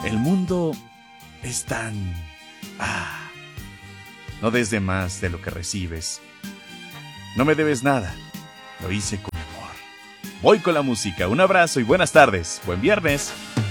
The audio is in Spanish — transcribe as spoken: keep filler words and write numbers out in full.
El mundo es tan... Ah, no des de más de lo que recibes. No me debes nada. Lo hice con amor. Voy con la música. Un abrazo y buenas tardes. Buen viernes.